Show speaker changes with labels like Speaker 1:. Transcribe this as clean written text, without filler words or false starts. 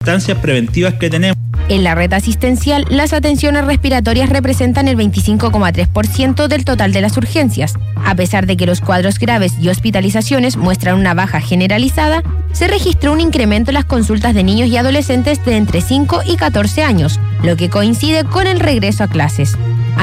Speaker 1: instancias preventivas que tenemos.
Speaker 2: En la red asistencial, las atenciones respiratorias representan el 25,3% del total de las urgencias. A pesar de que los cuadros graves y hospitalizaciones muestran una baja generalizada, se registró un incremento en las consultas de niños y adolescentes de entre 5 y 14 años, lo que coincide con el regreso a clases.